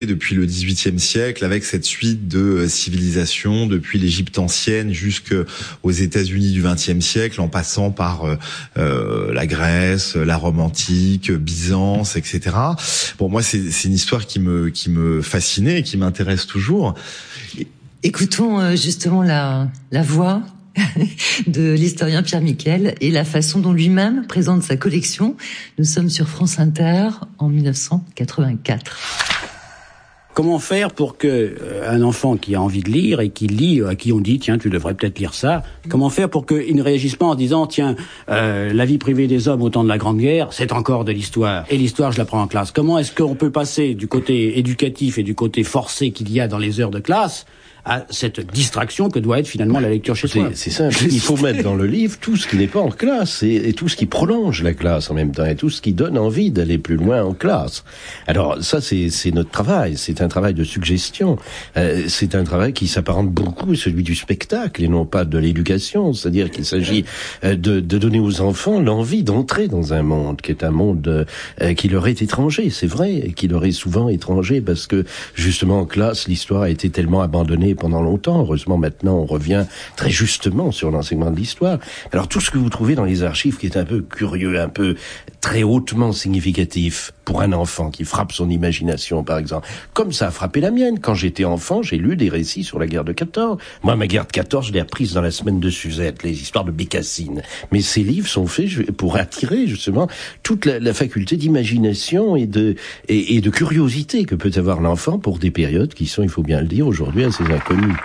depuis le XVIIIe siècle, avec cette suite de civilisations, depuis l'Égypte ancienne jusqu'aux États-Unis du XXe siècle, en passant par la Grèce, la Rome antique, Byzance, etc. Bon, moi, c'est une histoire qui me fascinait et qui m'intéresse toujours. Écoutons justement la voix de l'historien Pierre Miquel et la façon dont lui-même présente sa collection. Nous sommes sur France Inter en 1984. Comment faire pour que un enfant qui a envie de lire et qui lit, à qui on dit tiens tu devrais peut-être lire ça, comment faire pour qu'il ne réagisse pas en disant tiens la vie privée des hommes au temps de la Grande Guerre c'est encore de l'histoire et l'histoire je la prends en classe. Comment est-ce qu'on peut passer du côté éducatif et du côté forcé qu'il y a dans les heures de classe à cette distraction que doit être finalement la lecture chez soi. C'est simple. Il faut mettre dans le livre tout ce qui n'est pas en classe et tout ce qui prolonge la classe en même temps et tout ce qui donne envie d'aller plus loin en classe. Alors ça, c'est notre travail. C'est un travail de suggestion. C'est un travail qui s'apparente beaucoup à celui du spectacle et non pas de l'éducation. C'est-à-dire qu'il s'agit de donner aux enfants l'envie d'entrer dans un monde qui est un monde qui leur est étranger. C'est vrai, et qui leur est souvent étranger parce que justement en classe, l'histoire a été tellement abandonnée pendant longtemps. Heureusement, maintenant, on revient très justement sur l'enseignement de l'histoire. Alors, tout ce que vous trouvez dans les archives qui est un peu curieux, un peu très hautement significatif pour un enfant qui frappe son imagination, par exemple, comme ça a frappé la mienne. Quand j'étais enfant, j'ai lu des récits sur la guerre de 14. Moi, ma guerre de 14, je l'ai apprise dans la semaine de Suzette, les histoires de Bécassine. Mais ces livres sont faits pour attirer, justement, toute la faculté d'imagination et de curiosité que peut avoir l'enfant pour des périodes qui sont, il faut bien le dire, aujourd'hui assez inconnues.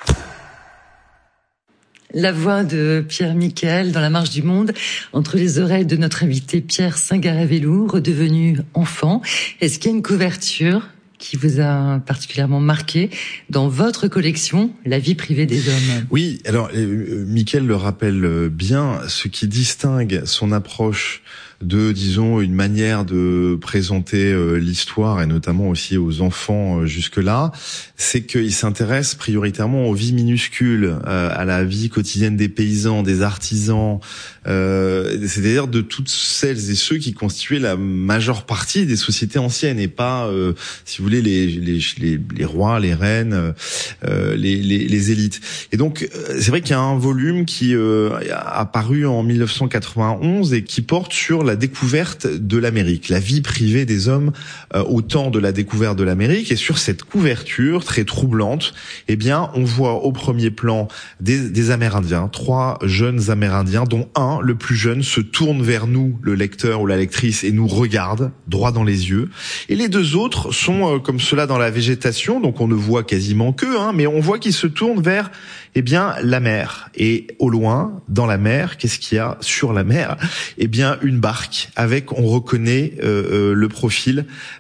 La voix de Pierre Miquel dans La Marche du Monde, entre les oreilles de notre invité Pierre Singaravellou, redevenu enfant. Est-ce qu'il y a une couverture qui vous a particulièrement marqué dans votre collection, La vie privée des hommes? Oui, alors Miquel le rappelle bien, ce qui distingue son approche de, disons, une manière de présenter l'histoire et notamment aussi aux enfants jusque-là, c'est qu'il s'intéresse prioritairement aux vies minuscules, à la vie quotidienne des paysans, des artisans, c'est-à-dire de toutes celles et ceux qui constituaient la majeure partie des sociétés anciennes et pas, si vous voulez, les rois, les reines, les élites. Et donc, c'est vrai qu'il y a un volume qui a paru en 1991 et qui porte sur la découverte de l'Amérique, la vie privée des hommes au temps de la découverte de l'Amérique. Et sur cette couverture très troublante, eh bien, on voit au premier plan des Amérindiens, 3 jeunes Amérindiens, dont un, le plus jeune, se tourne vers nous, le lecteur ou la lectrice, et nous regarde droit dans les yeux. Et les 2 autres sont comme cela dans la végétation, donc on ne voit quasiment qu'eux, mais on voit qu'ils se tournent vers, eh bien, la mer. Et au loin, dans la mer, qu'est-ce qu'il y a sur la mer? Eh bien, une barque avec, on reconnaît le profil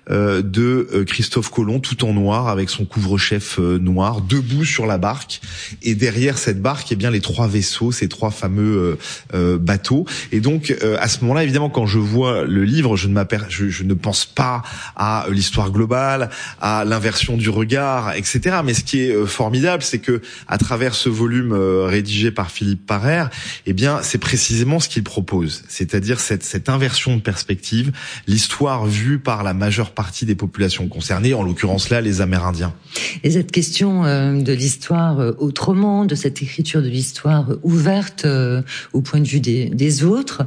de Christophe Colomb, tout en noir, avec son couvre-chef noir, debout sur la barque. Et derrière cette barque, eh bien, les 3 vaisseaux, ces 3 fameux bateaux. Et donc, à ce moment-là, évidemment, quand je vois le livre, je ne pense pas à l'histoire globale, à l'inversion du regard, etc. Mais ce qui est formidable, c'est que à travers ce volume rédigé par Philippe Parrer, eh bien, c'est précisément ce qu'il propose, c'est-à-dire cette inversion de perspective, l'histoire vue par la majeure partie des populations concernées, en l'occurrence là, les Amérindiens. Et cette question de l'histoire autrement, de cette écriture de l'histoire ouverte au point de vue des autres,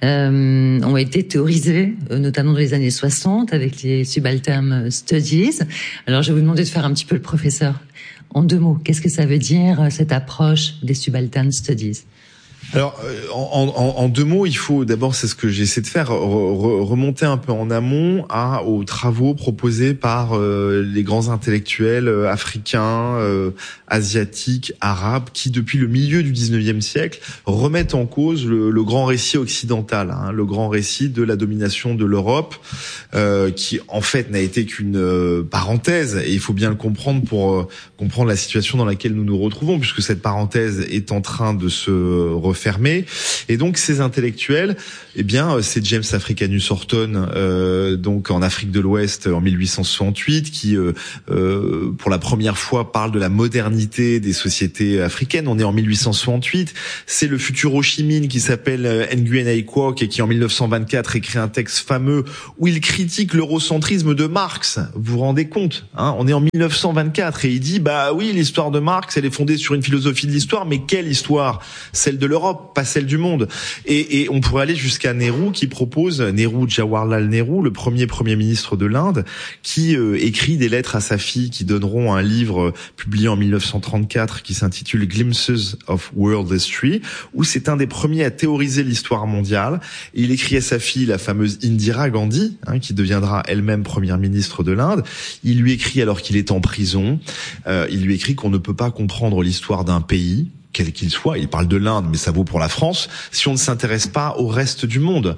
ont été théorisées, notamment dans les années 60, avec les Subaltern Studies. Alors, je vais vous demander de faire un petit peu le professeur. En 2 mots, qu'est-ce que ça veut dire, cette approche des Subaltern Studies? Alors, en 2 mots, il faut d'abord, c'est ce que j'essaie de faire, remonter un peu en amont aux travaux proposés par les grands intellectuels africains, asiatiques, arabes, qui depuis le milieu du 19e siècle remettent en cause le grand récit occidental, le grand récit de la domination de l'Europe, qui en fait n'a été qu'une parenthèse, et il faut bien le comprendre pour comprendre la situation dans laquelle nous nous retrouvons, puisque cette parenthèse est en train de se refermer fermés. Et donc ces intellectuels, c'est James Africanus Horton, donc en Afrique de l'Ouest en 1868, qui pour la première fois parle de la modernité des sociétés africaines. On est en 1868. C'est le futur Ho Chi Minh qui s'appelle Nguyen Ai Quoc et qui en 1924 écrit un texte fameux où il critique l'eurocentrisme de Marx. Vous vous rendez compte, hein? On est en 1924 et il dit oui, l'histoire de Marx, elle est fondée sur une philosophie de l'histoire, mais quelle histoire? Celle de l'Europe, pas celle du monde. Et on pourrait aller jusqu'à Nehru qui propose, Jawaharlal Nehru, le premier ministre de l'Inde, qui écrit des lettres à sa fille qui donneront un livre publié en 1934 qui s'intitule Glimpses of World History, où c'est un des premiers à théoriser l'histoire mondiale. Et il écrit à sa fille, la fameuse Indira Gandhi, qui deviendra elle-même première ministre de l'Inde. Il lui écrit alors qu'il est en prison, il lui écrit qu'on ne peut pas comprendre l'histoire d'un pays, quel qu'il soit. Il parle de l'Inde, mais ça vaut pour la France, si on ne s'intéresse pas au reste du monde.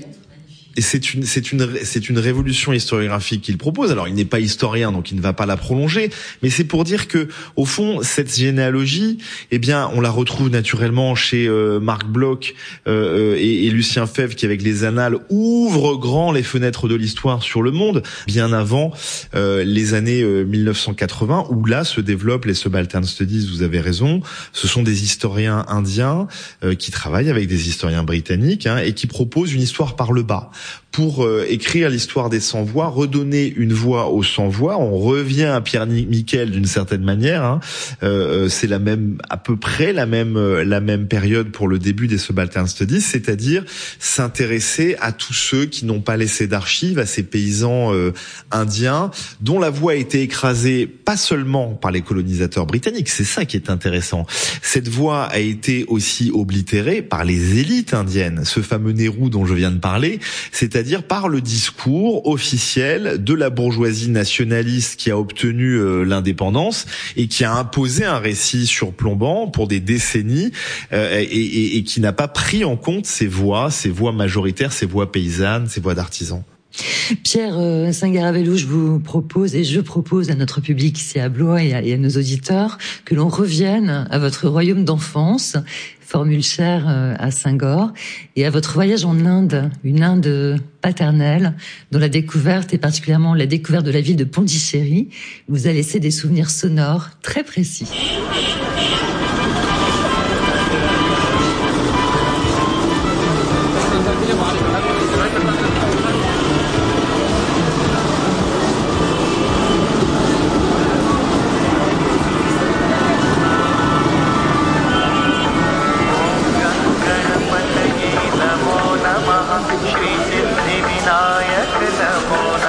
Et c'est une révolution historiographique qu'il propose. Alors, il n'est pas historien, donc il ne va pas la prolonger, mais c'est pour dire que, au fond, cette généalogie, on la retrouve naturellement chez Marc Bloch et Lucien Febvre, qui, avec les Annales, ouvrent grand les fenêtres de l'histoire sur le monde, bien avant les années 1980, où là se développent les Subaltern Studies. Vous avez raison. Ce sont des historiens indiens qui travaillent avec des historiens britanniques et qui proposent une histoire par le bas. Pour écrire l'histoire des sans-voix, redonner une voix aux sans-voix. On revient à Pierre Miquel d'une certaine manière. C'est à peu près la même période pour le début des Subaltern Studies, c'est-à-dire s'intéresser à tous ceux qui n'ont pas laissé d'archives, à ces paysans indiens dont la voix a été écrasée pas seulement par les colonisateurs britanniques. C'est ça qui est intéressant. Cette voix a été aussi oblitérée par les élites indiennes. Ce fameux Nehru dont je viens de parler, c'est-à-dire par le discours officiel de la bourgeoisie nationaliste qui a obtenu l'indépendance et qui a imposé un récit surplombant pour des décennies et qui n'a pas pris en compte ces voix majoritaires, ces voix paysannes, ces voix d'artisans. Pierre Singaravello, je propose à notre public ici à Blois et à nos auditeurs que l'on revienne à votre royaume d'enfance, formule chère à Senghor, et à votre voyage en Inde, une Inde paternelle, dont la découverte, et particulièrement la découverte de la ville de Pondichéry, vous a laissé des souvenirs sonores très précis.